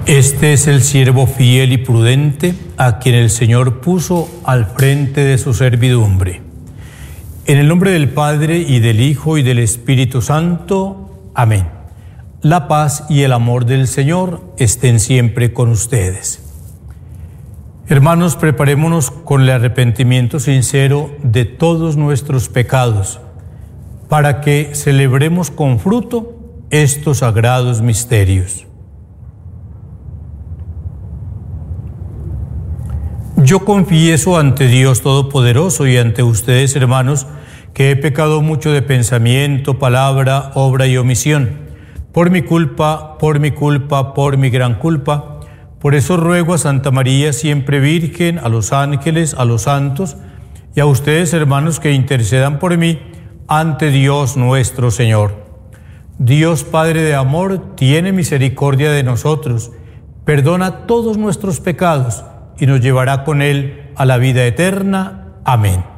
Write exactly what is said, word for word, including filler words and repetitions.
Este es el siervo fiel y prudente, a quien el Señor puso al frente de su servidumbre. En el nombre del Padre, y del Hijo, y del Espíritu Santo. Amén. La paz y el amor del Señor estén siempre con ustedes. Hermanos, preparémonos con el arrepentimiento sincero de todos nuestros pecados, para que celebremos con fruto estos sagrados misterios. Yo confieso ante Dios Todopoderoso y ante ustedes, hermanos, que he pecado mucho de pensamiento, palabra, obra y omisión, por mi culpa, por mi culpa, por mi gran culpa. Por eso ruego a Santa María, siempre Virgen, a los ángeles, a los santos, y a ustedes, hermanos, que intercedan por mí ante Dios nuestro Señor. Dios Padre de amor, tiene misericordia de nosotros, perdona todos nuestros pecados y nos llevará con Él a la vida eterna. Amén.